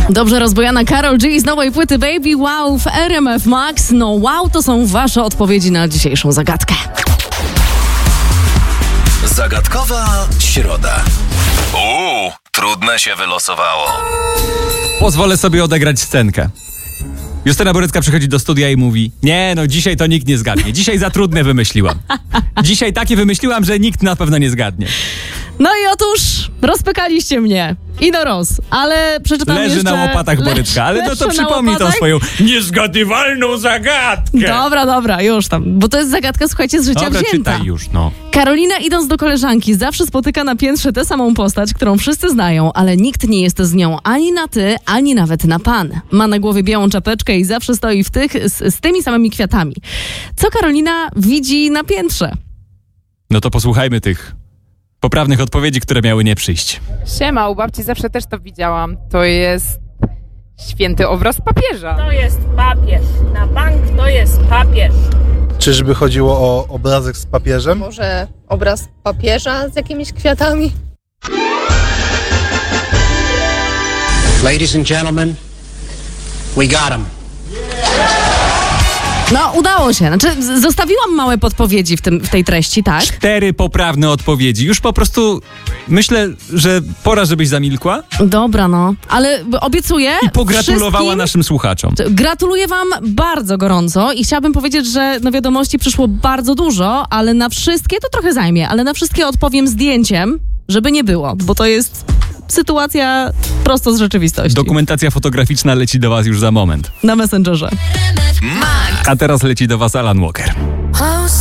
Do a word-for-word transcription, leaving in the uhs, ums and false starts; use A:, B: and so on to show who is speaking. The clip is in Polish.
A: Dobrze rozbojana Karol G z nowej płyty Baby Wow w R M F Max. No wow, to są wasze odpowiedzi na dzisiejszą zagadkę.
B: Zagadkowa środa. Uuu, trudne się wylosowało.
C: Pozwolę sobie odegrać scenkę. Justyna Borycka przychodzi do studia i mówi: nie, no dzisiaj to nikt nie zgadnie. Dzisiaj za trudne wymyśliłam. Dzisiaj takie wymyśliłam, że nikt na pewno nie zgadnie.
A: No i otóż rozpykaliście mnie. I do roz, ale przeczytam
C: Leży
A: jeszcze...
C: na łopatach Borycka, ale no to przypomnij tą swoją niezgadywalną zagadkę.
A: Dobra, dobra, już tam, bo to jest zagadka, słuchajcie, z życia
C: Dobra,
A: wzięta.
C: czytaj już, no.
A: Karolina, idąc do koleżanki, zawsze spotyka na piętrze tę samą postać, którą wszyscy znają, ale nikt nie jest z nią ani na ty, ani nawet na pan. Ma na głowie białą czapeczkę i zawsze stoi w tych, z, z tymi samymi kwiatami. Co Karolina widzi na piętrze?
C: No to posłuchajmy tych poprawnych odpowiedzi, które miały nie przyjść.
D: Siema, u babci zawsze też to widziałam. To jest święty obraz papieża.
E: To jest papież. Na bank to jest papież.
F: Czyżby chodziło o obrazek z papieżem?
G: Może obraz papieża z jakimiś kwiatami?
H: Ladies and gentlemen, we got him.
A: No, udało się. Znaczy, z- zostawiłam małe podpowiedzi w, tym, w tej treści, tak?
C: Cztery poprawne odpowiedzi. Już po prostu myślę, że pora, żebyś zamilkła
A: Dobra, no. Ale obiecuję...
C: i pogratulowała
A: wszystkim-
C: naszym słuchaczom.
A: Gratuluję wam bardzo gorąco i chciałabym powiedzieć, że no wiadomości przyszło bardzo dużo, ale na wszystkie to trochę zajmie, ale na wszystkie odpowiem zdjęciem, żeby nie było, bo to jest sytuacja prosto z rzeczywistości.
C: Dokumentacja fotograficzna leci do was już za moment.
A: Na Messengerze.
C: A teraz leci do was Alan Walker.
I: Oh,